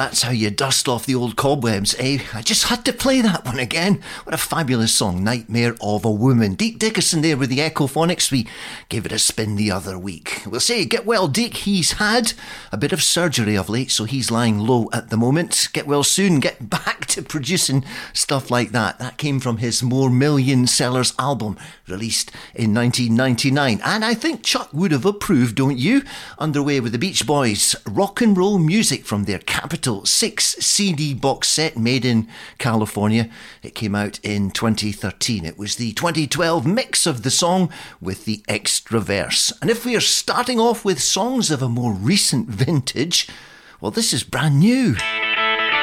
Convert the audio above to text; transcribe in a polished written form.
That's how you dust off the old cobwebs, eh? I just had to play that one again. What a fabulous song, Nightmare of a Woman. Deke Dickerson there with the Echophonics. We gave it a spin the other week. We'll say, get well, Deke. He's had a bit of surgery of late, so he's lying low at the moment. Get well soon. Get back to producing stuff like that. That came from his More Million Sellers album, released in 1999. And I think Chuck would have approved, don't you? Underway with the Beach Boys. Rock and roll music from their Capital 6 CD box set made in California. It came out in 2013. It was the 2012 mix of the song with the extra verse. And if we are starting off with songs of a more recent vintage, well, this is brand new.